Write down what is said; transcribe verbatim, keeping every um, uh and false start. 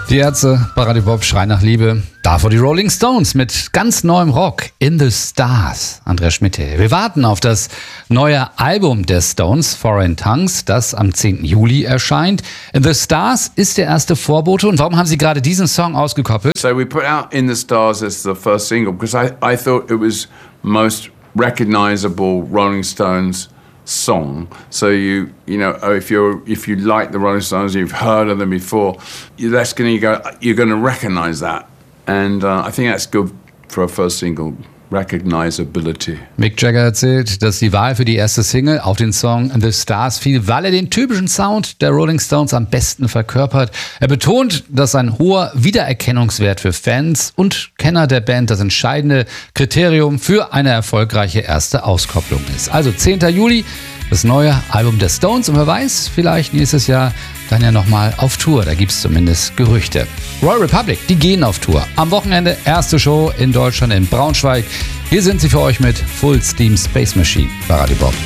Die Ärzte, Party Pop, Schrei nach Liebe. Davor die Rolling Stones mit ganz neuem Rock, In the Stars. Andreas Schmidt. Wir warten auf das neue Album der Stones, Foreign Tongues, das am zehnten Juli erscheint. In the Stars ist der erste Vorbote. Und warum haben Sie gerade diesen Song ausgekoppelt? So we put out In the Stars as the first single because I, I thought it was most recognizable Rolling Stones song. So you you know if you're if you like the Rolling Stones, you've heard of them before, that's going to go. You're going to recognize that, and uh, I think that's good for a first single. Recognizability. Mick Jagger erzählt, dass die Wahl für die erste Single auf den Song The Stars fiel, weil er den typischen Sound der Rolling Stones am besten verkörpert. Er betont, dass ein hoher Wiedererkennungswert für Fans und Kenner der Band das entscheidende Kriterium für eine erfolgreiche erste Auskopplung ist. Also zehnten Juli, das neue Album der Stones, und wer weiß, vielleicht nächstes Jahr dann ja nochmal auf Tour, da gibt es zumindest Gerüchte. Royal Republic, die gehen auf Tour. Am Wochenende erste Show in Deutschland in Braunschweig. Hier sind sie für euch mit Full Steam Space Machine bei Radio Bob.